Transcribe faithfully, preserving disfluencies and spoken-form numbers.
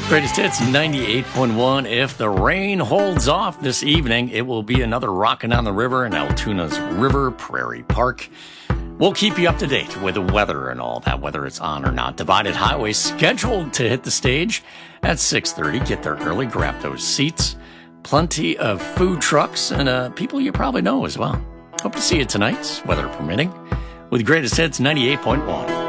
Greatest Hits ninety-eight point one. If the rain holds off this evening, it will be another rockin' on the river in Altoona's River Prairie Park. We'll keep you up to date with the weather and all that, whether it's on or not. Divided Highway scheduled to hit the stage at six thirty. Get there early, grab those seats. Plenty of food trucks and uh, people you probably know as well. Hope to see you tonight, weather permitting, with Greatest Hits ninety-eight point one.